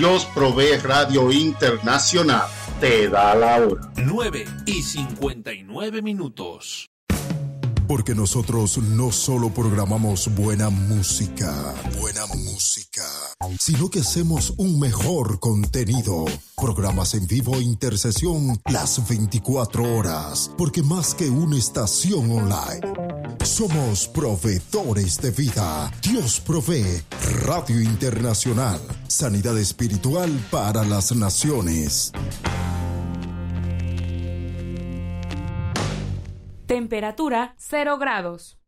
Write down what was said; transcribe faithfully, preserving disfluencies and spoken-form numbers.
Dios Provee Radio Internacional te da la hora. nueve y cincuenta y nueve minutos. Porque nosotros no solo programamos buena música, buena música, sino que hacemos un mejor contenido. Programas en vivo e intercesión las veinticuatro horas. Porque más que una estación online, somos proveedores de vida. Dios Provee Radio Internacional. Sanidad espiritual para las naciones. Temperatura cero grados.